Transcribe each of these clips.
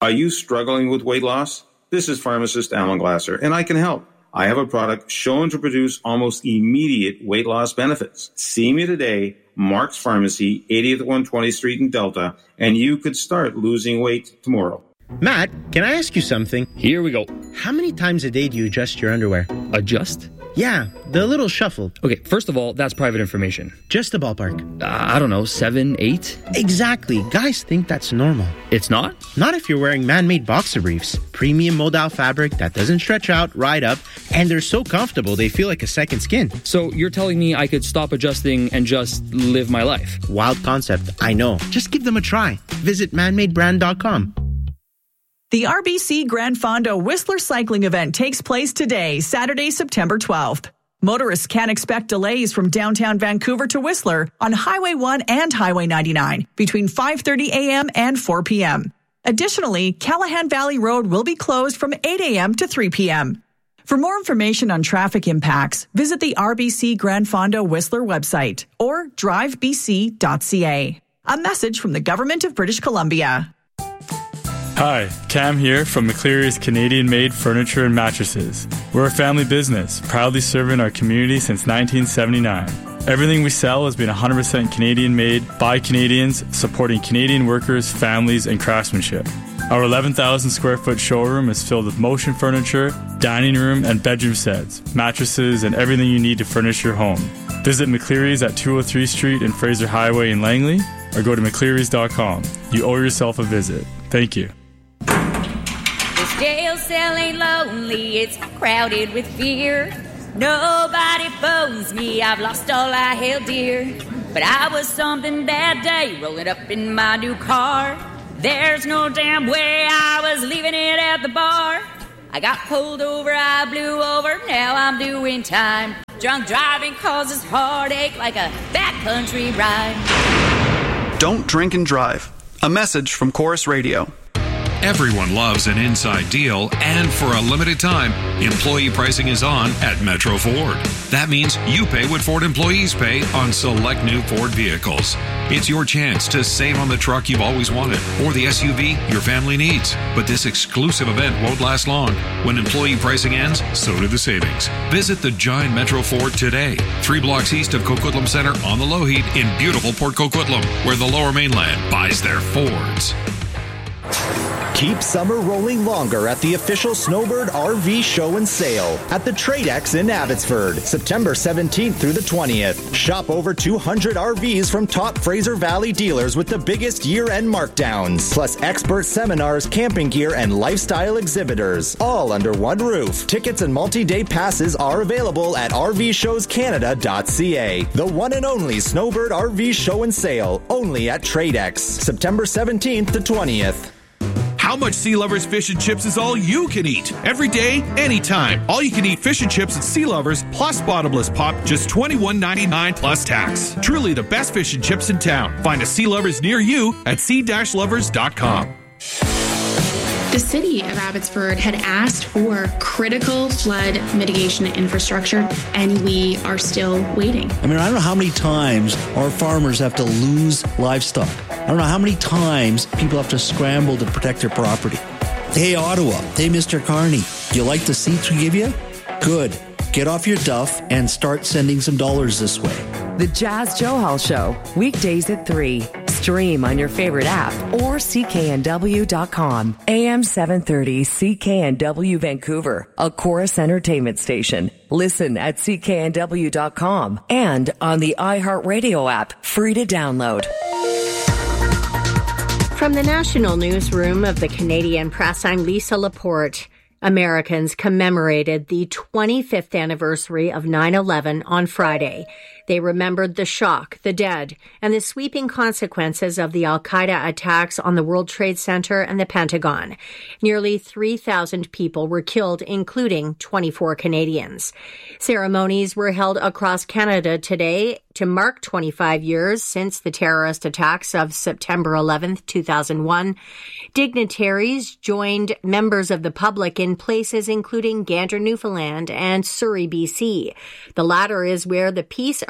Are you struggling with weight loss? This is pharmacist Alan Glasser, and I can help. I have a product shown to produce almost immediate weight loss benefits. See me today, Mark's Pharmacy, 80th 120th Street in Delta, and you could start losing weight tomorrow. Matt, can I ask you something? Here we go. How many times a day do you adjust your underwear? Adjust? Yeah, the little shuffle. Okay, first of all, that's private information. Just a ballpark. I don't know, 7, 8? Exactly. Guys think that's normal. It's not? Not if you're wearing man-made boxer briefs. Premium modal fabric that doesn't stretch out, ride up, and they're so comfortable they feel like a second skin. So you're telling me I could stop adjusting and just live my life? Wild concept, I know. Just give them a try. Visit manmadebrand.com. The RBC Grand Fondo Whistler Cycling event takes place today, Saturday, September 12th. Motorists can expect delays from downtown Vancouver to Whistler on Highway 1 and Highway 99 between 5:30 a.m. and 4 p.m. Additionally, Callahan Valley Road will be closed from 8 a.m. to 3 p.m. For more information on traffic impacts, visit the RBC Grand Fondo Whistler website or drivebc.ca. A message from the Government of British Columbia. Hi, Cam here from McCleary's Canadian-made furniture and mattresses. We're a family business, proudly serving our community since 1979. Everything we sell has been 100% Canadian-made by Canadians, supporting Canadian workers, families, and craftsmanship. Our 11,000 square foot showroom is filled with motion furniture, dining room, and bedroom sets, mattresses, and everything you need to furnish your home. Visit McCleary's at 203 Street and Fraser Highway in Langley, or go to mcclearys.com. You owe yourself a visit. Thank you. Jail cell ain't lonely, it's crowded with fear. Nobody phones me, I've lost all I held dear. But I was something that day, rolling up in my new car. There's no damn way I was leaving it at the bar. I got pulled over, I blew over, now I'm doing time. Drunk driving causes heartache like a backcountry ride. Don't drink and drive. A message from Chorus Radio. Everyone loves an inside deal, and for a limited time, employee pricing is on at Metro Ford. That means you pay what Ford employees pay on select new Ford vehicles. It's your chance to save on the truck you've always wanted or the SUV your family needs. But this exclusive event won't last long. When employee pricing ends, so do the savings. Visit the giant Metro Ford today, 3 blocks east of Coquitlam Center on the Lougheed in beautiful Port Coquitlam, where the Lower Mainland buys their Fords. Keep summer rolling longer at the official Snowbird RV Show and Sale at the Tradex in Abbotsford, September 17th through the 20th. Shop over 200 RVs from top Fraser Valley dealers with the biggest year-end markdowns, plus expert seminars, camping gear, and lifestyle exhibitors, all under one roof. Tickets and multi-day passes are available at rvshowscanada.ca. The one and only Snowbird RV Show and Sale, only at Tradex, September 17th to 20th. How much Sea Lovers fish and chips is all you can eat? Every day, anytime. All you can eat fish and chips at Sea Lovers plus bottomless pop, just $21.99 plus tax. Truly the best fish and chips in town. Find a Sea Lovers near you at sea-lovers.com. The city of Abbotsford had asked for critical flood mitigation infrastructure, and we are still waiting. I mean, I don't know how many times our farmers have to lose livestock. I don't know how many times people have to scramble to protect their property. Hey, Ottawa. Hey, Mr. Carney. Do you like the seats we give you? Good. Get off your duff and start sending some dollars this way. The Jazz Johal Show, weekdays at 3. Stream on your favorite app or cknw.com. AM 730 CKNW Vancouver, a Chorus Entertainment station. Listen at cknw.com and on the iHeartRadio app, free to download. From the National Newsroom of the Canadian Press, I'm Lisa Laporte. Americans commemorated the 25th anniversary of 9/11 on Friday. They remembered the shock, the dead, and the sweeping consequences of the al-Qaeda attacks on the World Trade Center and the Pentagon. Nearly 3,000 people were killed, including 24 Canadians. Ceremonies were held across Canada today to mark 25 years since the terrorist attacks of September 11th, 2001. Dignitaries joined members of the public in places including Gander, Newfoundland and Surrey, BC. The latter is where the peace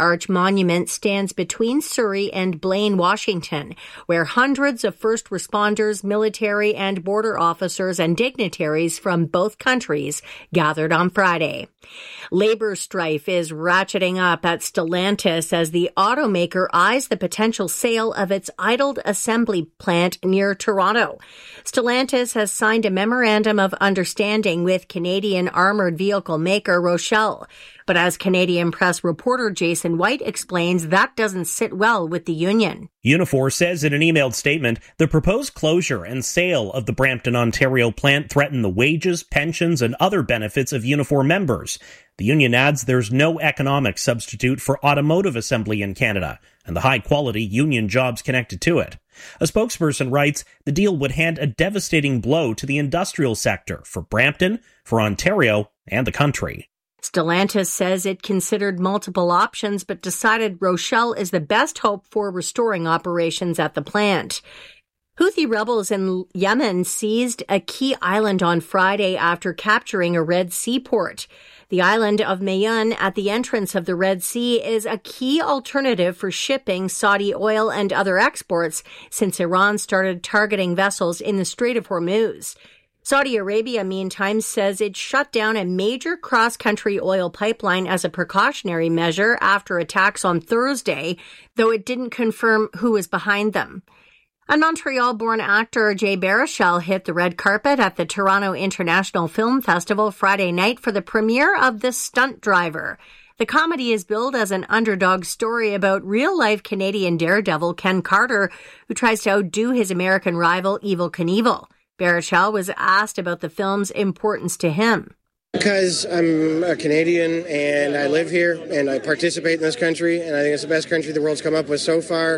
Arch Monument stands between Surrey and Blaine, Washington, where hundreds of first responders, military and border officers and dignitaries from both countries gathered on Friday. Labor strife is ratcheting up at Stellantis as the automaker eyes the potential sale of its idled assembly plant near Toronto. Stellantis has signed a memorandum of understanding with Canadian armored vehicle maker Rochelle. But as Canadian Press reporter Jason White explains, that doesn't sit well with the union. Unifor says in an emailed statement, the proposed closure and sale of the Brampton, Ontario plant threaten the wages, pensions, and other benefits of Unifor members. The union adds there's no economic substitute for automotive assembly in Canada and the high-quality union jobs connected to it. A spokesperson writes, the deal would hand a devastating blow to the industrial sector for Brampton, for Ontario, and the country. Stellantis says it considered multiple options but decided Rochelle is the best hope for restoring operations at the plant. Houthi rebels in Yemen seized a key island on Friday after capturing a Red Sea port. The island of Mayun at the entrance of the Red Sea is a key alternative for shipping Saudi oil and other exports since Iran started targeting vessels in the Strait of Hormuz. Saudi Arabia, meantime, says it shut down a major cross-country oil pipeline as a precautionary measure after attacks on Thursday, though it didn't confirm who was behind them. A Montreal-born actor, Jay Baruchel, hit the red carpet at the Toronto International Film Festival Friday night for the premiere of The Stunt Driver. The comedy is billed as an underdog story about real-life Canadian daredevil Ken Carter, who tries to outdo his American rival Evel Knievel. Baruchel was asked about the film's importance to him. Because I'm a Canadian and I live here and I participate in this country and I think it's the best country the world's come up with so far.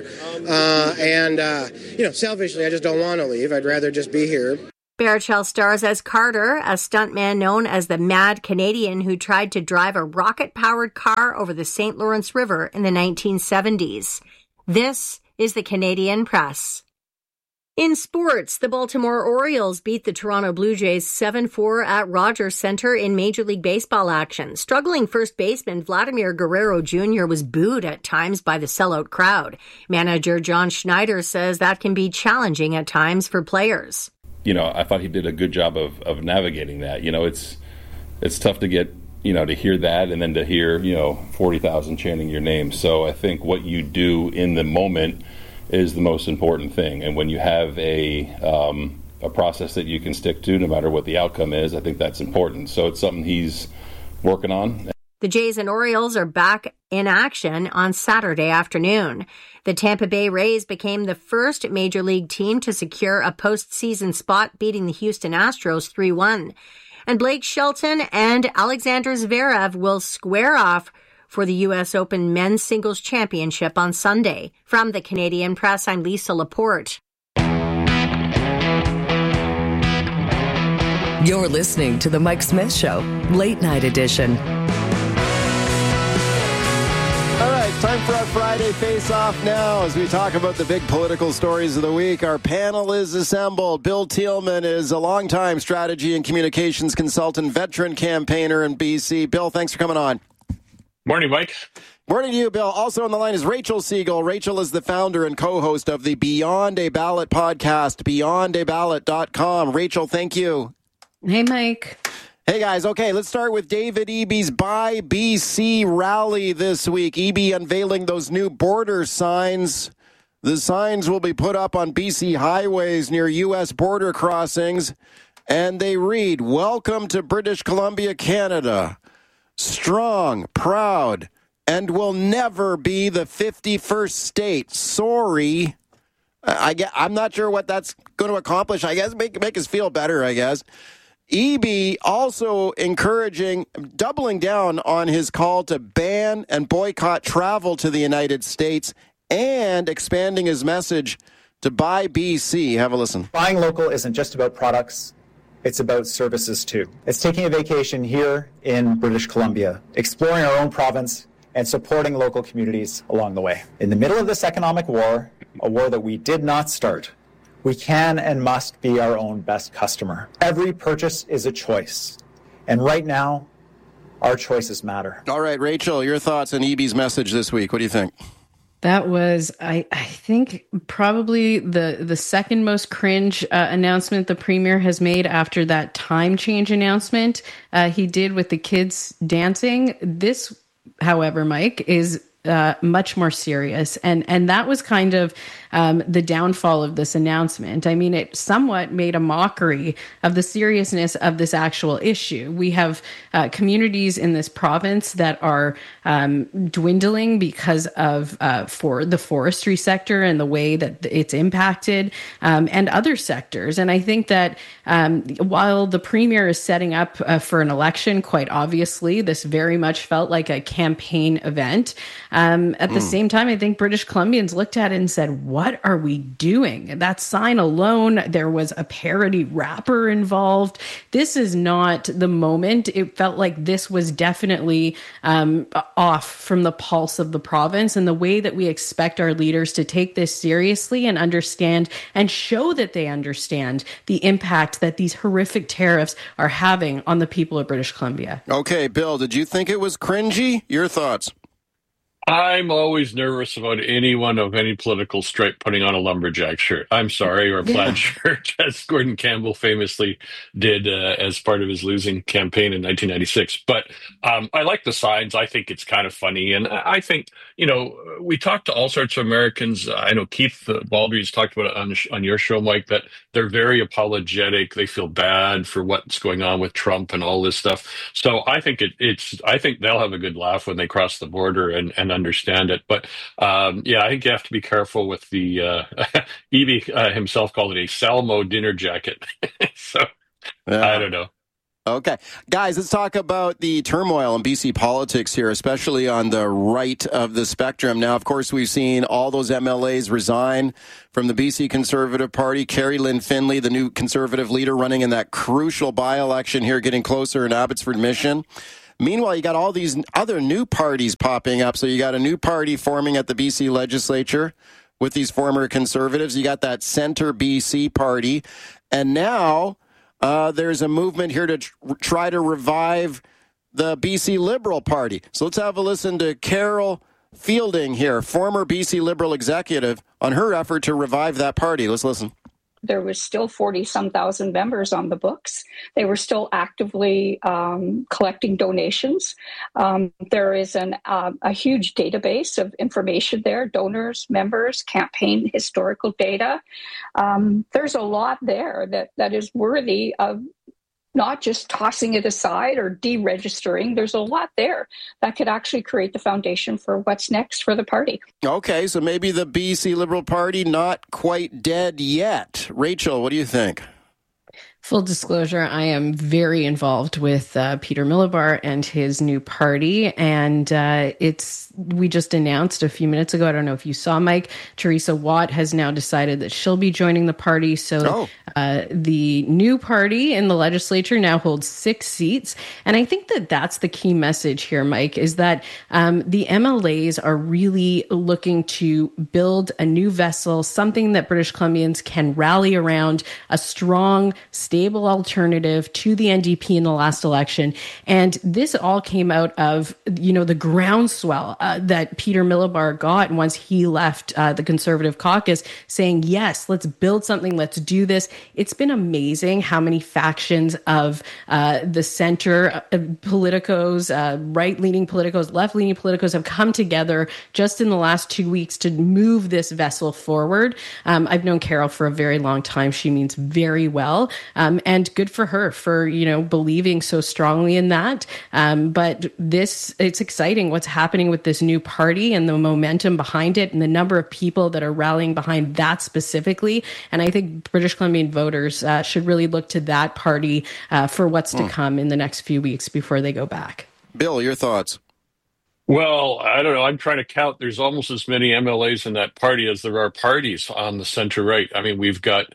Selfishly, I just don't want to leave. I'd rather just be here. Baruchel stars as Carter, a stuntman known as the Mad Canadian who tried to drive a rocket-powered car over the St. Lawrence River in the 1970s. This is the Canadian Press. In sports, the Baltimore Orioles beat the Toronto Blue Jays 7-4 at Rogers Centre in Major League Baseball action. Struggling first baseman Vladimir Guerrero Jr. was booed at times by the sellout crowd. Manager John Schneider says that can be challenging at times for players. I thought he did a good job of navigating that. It's tough to get, to hear that and then to hear, 40,000 chanting your name. So I think what you do in the moment is the most important thing. And when you have a process that you can stick to, no matter what the outcome is, I think that's important. So it's something he's working on. The Jays and Orioles are back in action on Saturday afternoon. The Tampa Bay Rays became the first Major League team to secure a postseason spot, beating the Houston Astros 3-1. And Blake Shelton and Alexander Zverev will square off for the U.S. Open Men's Singles Championship on Sunday. From the Canadian Press, I'm Lisa Laporte. You're listening to The Mike Smith Show, Late Night Edition. All right, time for our Friday Face-Off now as we talk about the big political stories of the week. Our panel is assembled. Bill Thielman is a longtime strategy and communications consultant, veteran campaigner in BC. Bill, thanks for coming on. Morning, Mike. Morning to you, Bill. Also on the line is Rachel Siegel. Rachel is the founder and co-host of the Beyond a Ballot podcast, beyondaballot.com. Rachel, thank you. Hey, Mike. Hey, guys. Okay, let's start with David Eby's Buy BC rally this week. Eby unveiling those new border signs. The signs will be put up on BC highways near U.S. border crossings, and they read, "Welcome to British Columbia, Canada. Strong, proud, and will never be the 51st state. Sorry." I'm not sure what that's going to accomplish. I guess make us feel better, I guess. Eby also doubling down on his call to ban and boycott travel to the United States and expanding his message to Buy BC. Have a listen. Buying local isn't just about products. It's about services, too. It's taking a vacation here in British Columbia, exploring our own province, and supporting local communities along the way. In the middle of this economic war, a war that we did not start, we can and must be our own best customer. Every purchase is a choice. And right now, our choices matter. All right, Rachel, your thoughts on Eby's message this week. What do you think? That was, I think, probably the second most cringe announcement the premier has made after that time change announcement he did with the kids dancing. This, however, Mike, is much more serious. And that was kind of the downfall of this announcement. I mean, it somewhat made a mockery of the seriousness of this actual issue. We have communities in this province that are dwindling because of for the forestry sector and the way that it's impacted, and other sectors. And I think that while the premier is setting up for an election, quite obviously, this very much felt like a campaign event. At the same time, I think British Columbians looked at it and said, what are we doing? That sign alone, there was a parody rapper involved. This is not the moment. It felt like this was definitely off from the pulse of the province and the way that we expect our leaders to take this seriously and understand and show that they understand the impact that these horrific tariffs are having on the people of British Columbia. Okay, Bill, did you think it was cringy? Your thoughts? I'm always nervous about anyone of any political stripe putting on a lumberjack shirt. I'm sorry, or a plaid shirt, as Gordon Campbell famously did as part of his losing campaign in 1996. But I like the signs. I think it's kind of funny. And I think, we talk to all sorts of Americans. I know Keith Baldry's talked about it on your show, Mike, that they're very apologetic. They feel bad for what's going on with Trump and all this stuff. So I think I think they'll have a good laugh when they cross the border and understand it. But I think you have to be careful with the Eby himself called it a Salmo dinner jacket. So I don't know. Okay. Guys, let's talk about the turmoil in BC politics here, especially on the right of the spectrum. Now, of course, we've seen all those MLAs resign from the BC Conservative Party. Kerry Lynn Finley, the new Conservative leader, running in that crucial by-election here, getting closer in Abbotsford Mission. Meanwhile, you got all these other new parties popping up. So you got a new party forming at the BC legislature with these former Conservatives. You got that Centre BC party. And now there's a movement here to try to revive the BC Liberal Party. So let's have a listen to Carol Fielding here, former BC Liberal executive, on her effort to revive that party. Let's listen. There was still 40-some thousand members on the books. They were still actively collecting donations. There is a huge database of information there, donors, members, campaign historical data. There's a lot there that is worthy of not just tossing it aside or deregistering. There's a lot there that could actually create the foundation for what's next for the party. Okay, so maybe the BC Liberal Party not quite dead yet. Rachel, what do you think? Full disclosure, I am very involved with Peter Millibar and his new party. And we just announced a few minutes ago, I don't know if you saw, Mike, Teresa Watt has now decided that she'll be joining the party. So the new party in the legislature now holds 6 seats. And I think that that's the key message here, Mike, is that the MLAs are really looking to build a new vessel, something that British Columbians can rally around, a strong, stable alternative to the NDP in the last election. And this all came out of, the groundswell that Peter Millibar got once he left the Conservative caucus, saying, yes, let's build something, let's do this. It's been amazing how many factions of the center politicos, right-leaning politicos, left-leaning politicos have come together just in the last 2 weeks to move this vessel forward. I've known Carol for a very long time. She means very well. And good for her for, believing so strongly in that. But it's exciting what's happening with this new party and the momentum behind it and the number of people that are rallying behind that specifically. And I think British Columbian voters should really look to that party for what's to come in the next few weeks before they go back. Bill, your thoughts? Well, I don't know. I'm trying to count. There's almost as many MLAs in that party as there are parties on the center right. I mean, we've got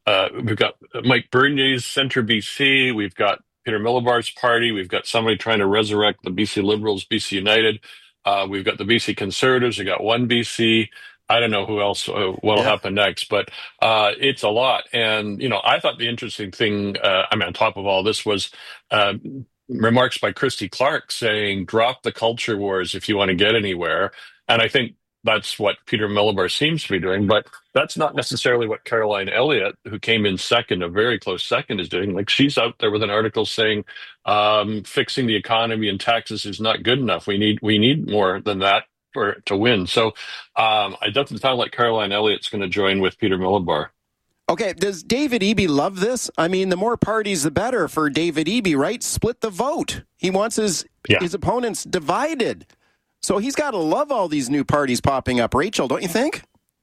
Mike Bernier's Centre BC. We've got Peter Millibar's party. We've got somebody trying to resurrect the BC Liberals, BC United. We've got the BC Conservatives. We got One BC. I don't know who else, what'll happen next, but it's a lot. And, I thought the interesting thing, on top of all this was remarks by Christy Clark saying, drop the culture wars if you want to get anywhere. And I think that's what Peter Millibar seems to be doing, but that's not necessarily what Caroline Elliott, who came in second, a very close second, is doing. Like, she's out there with an article saying fixing the economy and taxes is not good enough. We need more than that to win. So it doesn't sound like Caroline Elliott's going to join with Peter Millibar. Okay, does David Eby love this? I mean, the more parties, the better for David Eby, right? Split the vote. He wants his opponents divided. So he's got to love all these new parties popping up. Rachel, don't you think?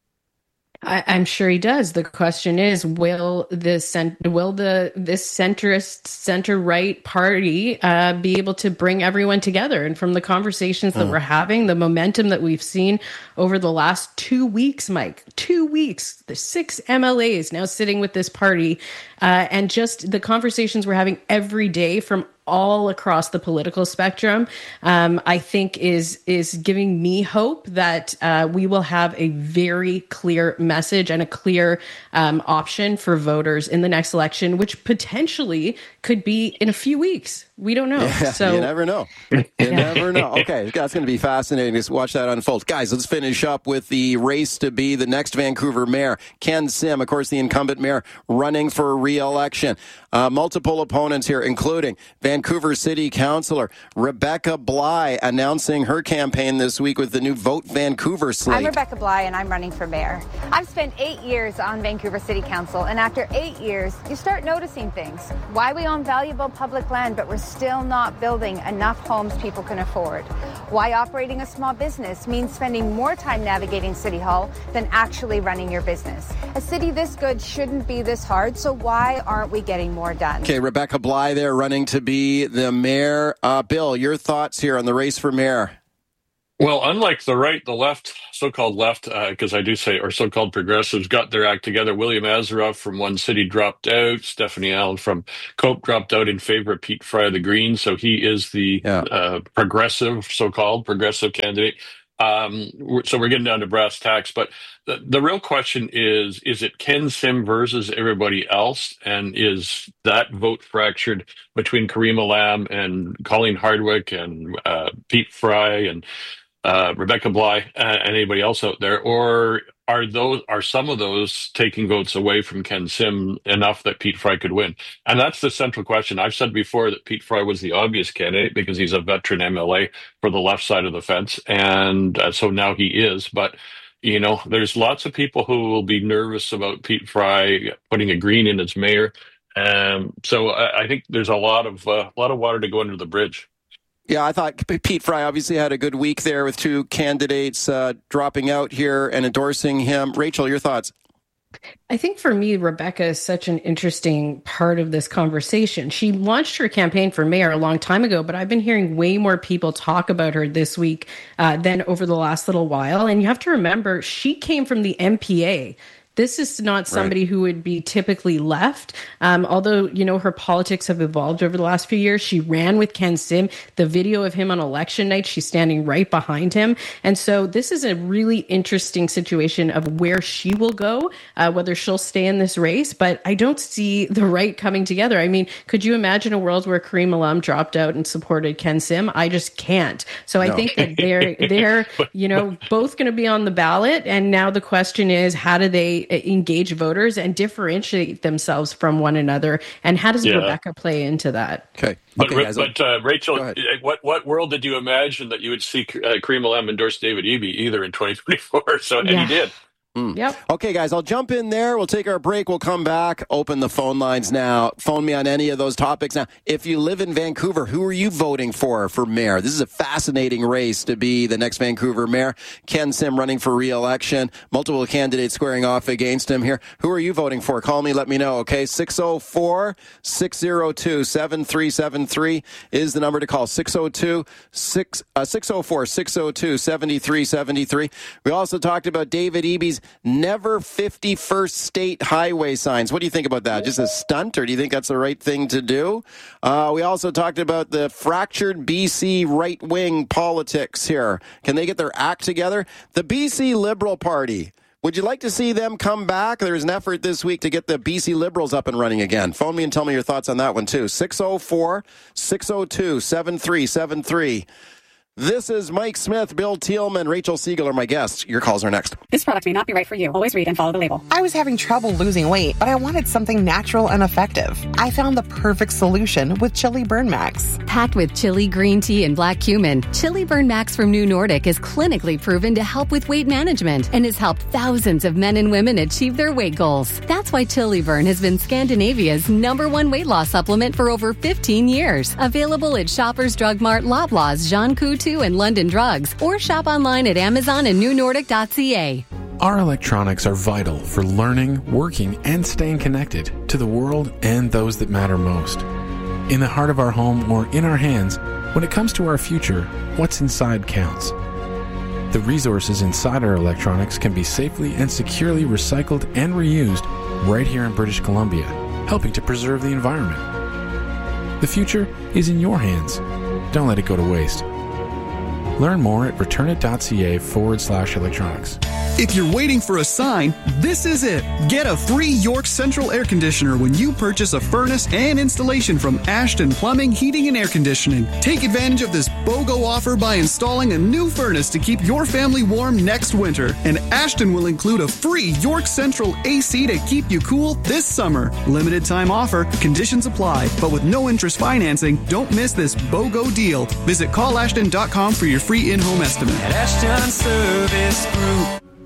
I'm sure he does. The question is, will this centrist, center-right party be able to bring everyone together? And from the conversations that we're having, the momentum that we've seen over the last 2 weeks, Mike, 2 weeks, the 6 MLAs now sitting with this party, and just the conversations we're having every day from all across the political spectrum, I think is giving me hope that we will have a very clear message and a clear option for voters in the next election, which potentially could be in a few weeks. We don't know. Yeah, so you never know. You never know. Okay, that's going to be fascinating to watch that unfold. Guys, let's finish up with the race to be the next Vancouver mayor. Ken Sim, of course, the incumbent mayor, running for re-election. Multiple opponents here, including Vancouver City Councillor Rebecca Bly, announcing her campaign this week with the new Vote Vancouver slate. I'm Rebecca Bly, and I'm running for mayor. I've spent 8 years on Vancouver City Council, and after 8 years, you start noticing things. Why we own valuable public land, but we're still not building enough homes people can afford. Why operating a small business means spending more time navigating City Hall than actually running your business. A city this good shouldn't be this hard, so why aren't we getting more done? Okay, Rebecca Bly there running to be the mayor. Bill, your thoughts here on the race for mayor? Well, unlike the right, the left, so-called left, because I do say, or so-called progressives, got their act together. William Azeroff from One City dropped out. Stephanie Allen from Cope dropped out in favor of Pete Fry of the Greens. So he is the progressive, so-called progressive candidate. So we're getting down to brass tacks. But the real question is it Ken Sim versus everybody else? And is that vote fractured between Karima Lam and Colleen Hardwick and Pete Fry and Rebecca Bly and anybody else out there, or are some of those taking votes away from Ken Sim enough that Pete Fry could win? And that's the central question. I've said before that Pete Fry was the obvious candidate because he's a veteran MLA for the left side of the fence, and so now he is. But you know, there's lots of people who will be nervous about Pete Fry putting a Green in as mayor. So I think there's a lot of water to go under the bridge. Yeah, I thought Pete Fry obviously had a good week there with 2 candidates dropping out here and endorsing him. Rachel, your thoughts? I think for me, Rebecca is such an interesting part of this conversation. She launched her campaign for mayor a long time ago, but I've been hearing way more people talk about her this week than over the last little while. And you have to remember, she came from the MPA. This is not somebody who would be typically left. Although, you know, her politics have evolved over the last few years. She ran with Ken Sim. The video of him on election night, she's standing right behind him. And so this is a really interesting situation of where she will go, whether she'll stay in this race. But I don't see the right coming together. I mean, could you imagine a world where Karima Lam dropped out and supported Ken Sim? I just can't. So I think that they're you know, both going to be on the ballot. And now the question is, how do they engage voters and differentiate themselves from one another, and how does Rebecca play into that? But Rachel, what world did you imagine that you would see Karima Lam endorse David Eby either in 2024? And he did. Yep. Okay, guys, I'll jump in there. We'll take our break. We'll come back. Open the phone lines now. Phone me on any of those topics. Now, if you live in Vancouver, who are you voting for mayor? This is a fascinating race to be the next Vancouver mayor. Ken Sim running for re-election. Multiple candidates squaring off against him here. Who are you voting for? Call me. Let me know, okay? 604-602-7373 is the number to call. 604-602-7373. We also talked about David Eby's never 51st state highway signs. What do you think about that? Just a stunt, or do you think that's the right thing to do? We also talked about the fractured BC right-wing politics here. Can they get their act together? The BC Liberal Party Would you like to see them come back? There's an effort this week to get the BC Liberals up and running again. Phone me and tell me your thoughts on that one, too. 604-602-7373. This is Mike Smith, Bill Thielman, Rachel Siegel are my guests. Your calls are next. This product may not be right for you. Always read and follow the label. I was having trouble losing weight, but I wanted something natural and effective. I found the perfect solution with Chili Burn Max. Packed with chili, green tea, and black cumin, Chili Burn Max from New Nordic is clinically proven to help with weight management and has helped thousands of men and women achieve their weight goals. That's why Chili Burn has been Scandinavia's #1 weight loss supplement for over 15 years. Available at Shoppers Drug Mart, Loblaws, Jean Coutu, and London Drugs, or shop online at Amazon and newnordic.ca. Our electronics are vital for learning, working, and staying connected to the world and those that matter most. In the heart of our home or in our hands, when it comes to our future, what's inside counts. The resources inside our electronics can be safely and securely recycled and reused right here in British Columbia, helping to preserve the environment. The future is in your hands. Don't let it go to waste. Learn more at returnit.ca/electronics. If you're waiting for a sign, this is it. Get a free York Central air conditioner when you purchase a furnace and installation from Ashton Plumbing, Heating, and Air Conditioning. Take advantage of this BOGO offer by installing a new furnace to keep your family warm next winter. And Ashton will include a free York Central AC to keep you cool this summer. Limited time offer, conditions apply, but with no interest financing, don't miss this BOGO deal. Visit callashton.com for your free in-home estimate. At Ashton Service Group.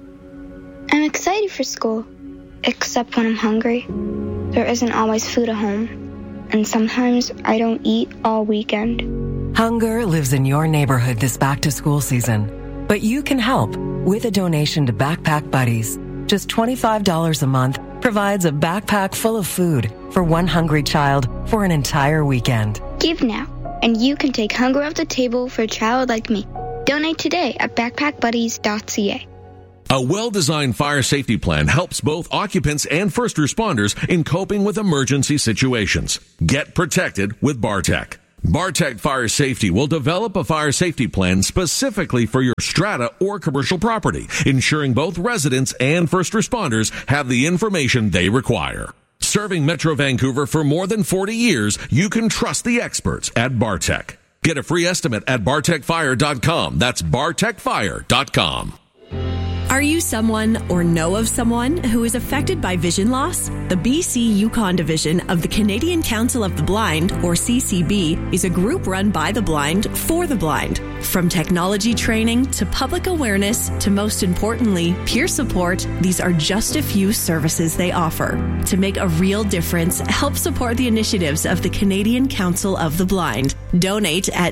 I'm excited for school, except when I'm hungry. There isn't always food at home, and sometimes I don't eat all weekend. Hunger lives in your neighborhood this back-to-school season, but you can help with a donation to Backpack Buddies. Just $25 a month provides a backpack full of food for one hungry child for an entire weekend. Give now, and you can take hunger off the table for a child like me. Donate today at backpackbuddies.ca. A well-designed fire safety plan helps both occupants and first responders in coping with emergency situations. Get protected with Bartec. Bartec Fire Safety will develop a fire safety plan specifically for your strata or commercial property, ensuring both residents and first responders have the information they require. Serving Metro Vancouver for more than 40 years, you can trust the experts at Bartec. Get a free estimate at bartecfire.com. That's bartecfire.com. Are you someone or know of someone who is affected by vision loss? The BC Yukon Division of the Canadian Council of the Blind, or CCB, is a group run by the blind for the blind. From technology training to public awareness to, most importantly, peer support, these are just a few services they offer. To make a real difference, help support the initiatives of the Canadian Council of the Blind. Donate at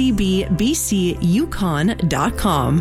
ccbbcyukon.com.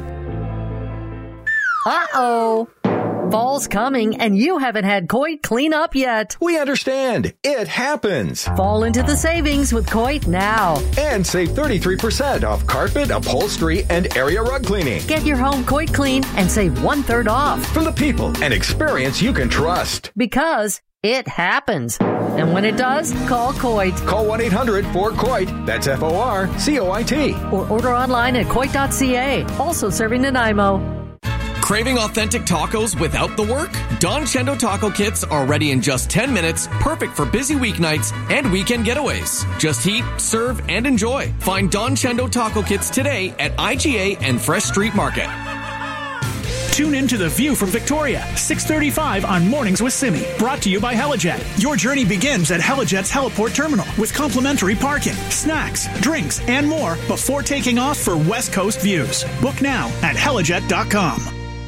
Uh-oh. Fall's coming and you haven't had Coit clean up yet. We understand. It happens. Fall into the savings with Coit now. And save 33% off carpet, upholstery, and area rug cleaning. Get your home Coit clean and save 1/3 off. From the people and experience you can trust. Because it happens. And when it does, call Coit. Call 1-800-4COIT. That's FORCOIT. Or order online at Coit.ca. Also serving Nanaimo. Craving authentic tacos without the work? Don Chendo taco kits are ready in just 10 minutes, perfect for busy weeknights and weekend getaways. Just heat, serve, and enjoy. Find Don Chendo taco kits today at IGA and Fresh Street Market. Tune in to The View from Victoria, 6:35 on Mornings with Simi. Brought to you by Helijet. Your journey begins at Helijet's Heliport Terminal with complimentary parking, snacks, drinks, and more before taking off for West Coast views. Book now at helijet.com.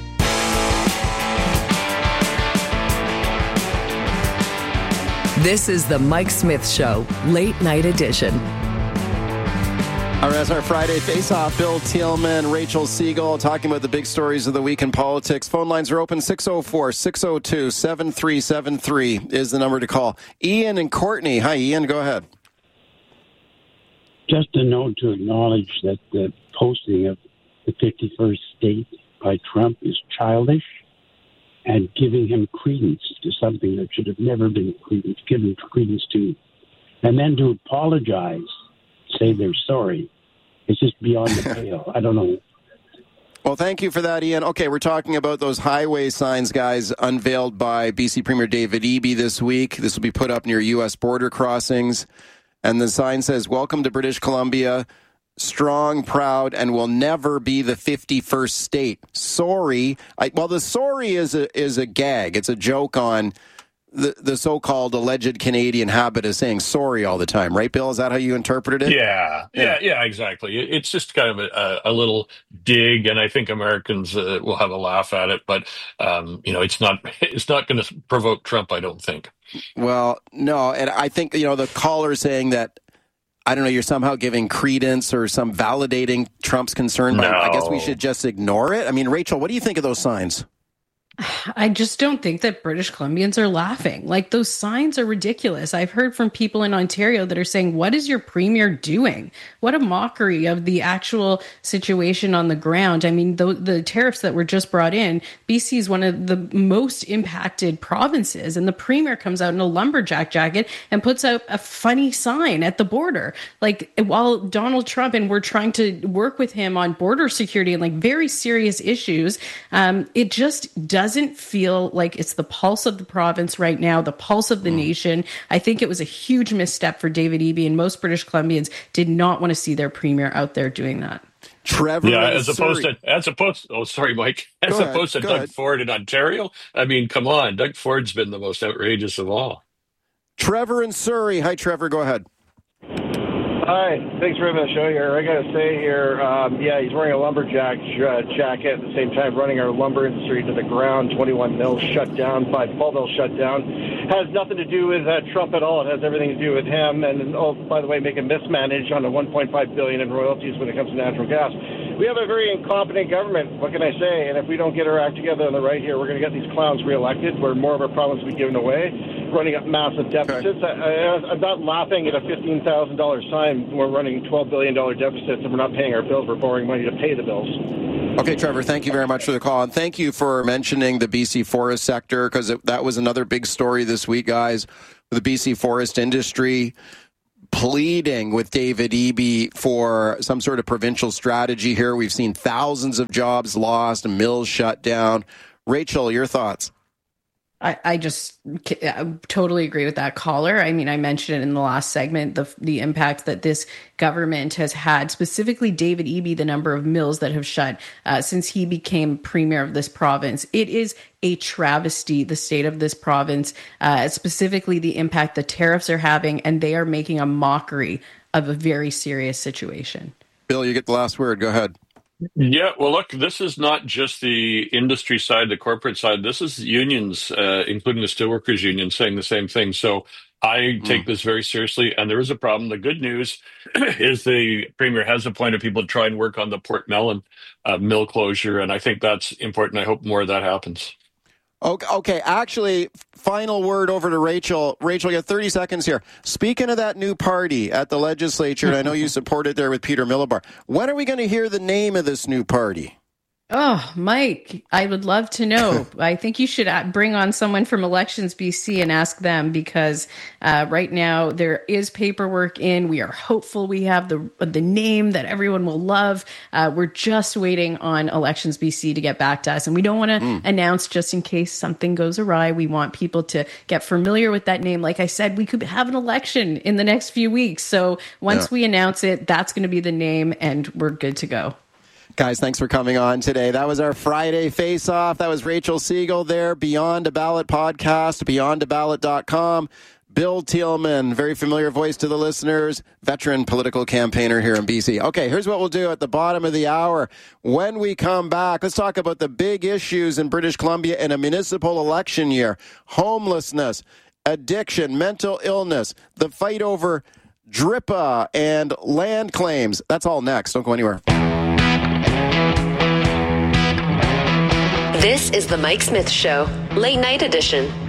This is the Mike Smith Show, Late Night Edition. All right, that's our Friday Face-Off. Bill Thielman, Rachel Siegel, talking about the big stories of the week in politics. Phone lines are open. 604-602-7373 is the number to call. Ian and Courtney. Hi, Ian. Go ahead. Just a note to acknowledge that the posting of the 51st state by Trump is childish and giving him credence to something that should have never been given credence to. And then to apologize, say they're sorry, it's just beyond the pale. I don't know. Well, thank you for that, Ian. Okay, we're talking about those highway signs, guys, unveiled by BC Premier David Eby this week. This will be put up near U.S. border crossings. And the sign says, "Welcome to British Columbia, strong, proud, and will never be the 51st state." Sorry. The sorry is a gag. It's a joke on the so-called alleged Canadian habit of saying sorry all the time. Right, Bill? Is that how you interpreted it? Yeah, exactly. It's just kind of a little dig, and I think Americans will have a laugh at it. But, it's not going to provoke Trump, I don't think. Well, no, and I think, the caller saying that, I don't know, you're somehow giving credence or some validating Trump's concern. No. I guess we should just ignore it. I mean, Rachel, what do you think of those signs? I just don't think that British Columbians are laughing. Like, those signs are ridiculous. I've heard from people in Ontario that are saying, what is your premier doing? What a mockery of the actual situation on the ground. I mean, the tariffs that were just brought in, BC is one of the most impacted provinces, and the premier comes out in a lumberjack jacket and puts out a funny sign at the border. Like, while Donald Trump, and we're trying to work with him on border security and like very serious issues, it just doesn't feel like it's the pulse of the province right now, the pulse of the nation. I think it was a huge misstep for David Eby, and most British Columbians did not want to see their premier out there doing that. Trevor, as opposed to Doug Ford in Ontario. I mean, come on, Doug Ford's been the most outrageous of all. Trevor in Surrey. Hi, Trevor. Go ahead. Hi, thanks for having the show here. I got to say here, he's wearing a lumberjack jacket at the same time running our lumber industry to the ground. 21 mills shut down, 5 pulp mills shut down. Has nothing to do with Trump at all. It has everything to do with him. And, by the way, making mismanage on the $1.5 billion in royalties when it comes to natural gas. We have a very incompetent government, what can I say? And if we don't get our act together on the right here, we're going to get these clowns reelected, where more of our province will be given away, running up massive deficits. Okay. I'm not laughing at a $15,000 sign. We're running $12 billion deficits, and we're not paying our bills. We're borrowing money to pay the bills. Okay, Trevor, thank you very much for the call. And thank you for mentioning the BC forest sector, because that was another big story this week, guys. The BC forest industry pleading with David Eby for some sort of provincial strategy here. We've seen thousands of jobs lost and mills shut down. Rachel, your thoughts? I just totally agree with that caller. I mean, I mentioned it in the last segment, the impact that this government has had, specifically David Eby, the number of mills that have shut since he became premier of this province. It is a travesty, the state of this province, specifically the impact the tariffs are having, and they are making a mockery of a very serious situation. Bill, you get the last word. Go ahead. Yeah, well, look, this is not just the industry side, the corporate side. This is unions, including the Steelworkers Union, saying the same thing. So I take this very seriously, and there is a problem. The good news is the premier has appointed people to try and work on the Port Mellon mill closure, and I think that's important. I hope more of that happens. Okay, actually, final word over to Rachel. Rachel, you got 30 seconds here. Speaking of that new party at the legislature, and I know you supported there with Peter Millibar, when are we going to hear the name of this new party? Oh, Mike, I would love to know. I think you should bring on someone from Elections BC and ask them, because right now there is paperwork in. We are hopeful we have the name that everyone will love. We're just waiting on Elections BC to get back to us. And we don't want to announce just in case something goes awry. We want people to get familiar with that name. Like I said, we could have an election in the next few weeks. So once we announce it, that's going to be the name, and we're good to go. Guys, thanks for coming on today. That was our Friday Face-Off. That was Rachel Siegel there, Beyond a Ballot podcast, beyondaballot.com. Bill Tieleman, very familiar voice to the listeners, veteran political campaigner here in BC. Okay, here's what we'll do at the bottom of the hour. When we come back, let's talk about the big issues in British Columbia in a municipal election year. Homelessness, addiction, mental illness, the fight over DRIPA and land claims. That's all next. Don't go anywhere. This is the Mike Smith Show, late night edition.